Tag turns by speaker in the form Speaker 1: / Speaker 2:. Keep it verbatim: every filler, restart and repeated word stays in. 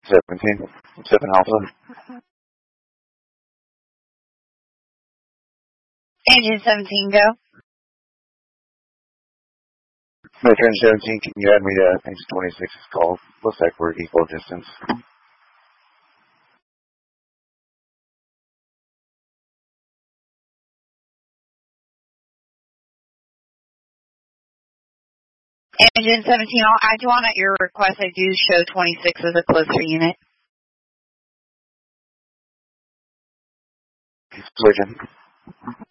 Speaker 1: seventeen, seven Alpha.
Speaker 2: Engine seventeen, go.
Speaker 1: Metron seventeen, can you add me to engine twenty-six is called? Looks like we're equal distance.
Speaker 2: Engine seventeen, I'll add you on at your request. I do show twenty-six as a closer unit.
Speaker 1: Switching.